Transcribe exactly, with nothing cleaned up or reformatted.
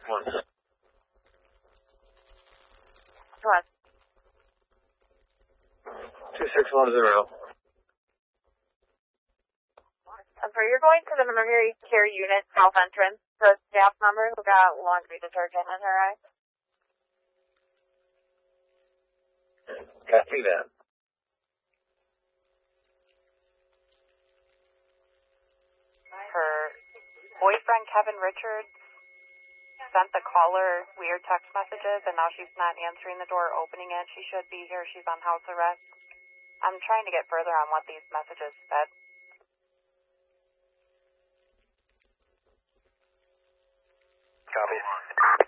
One. What? Two six one zero. I'm sorry, you're going to the memory care unit south entrance. The staff member who got laundry detergent in her eye. Copy that. Her boyfriend, Kevin Richards, sent the caller weird text messages, and now she's not answering the door, opening it. She should be here. She's on house arrest. I'm trying to get further on what these messages said. Copy.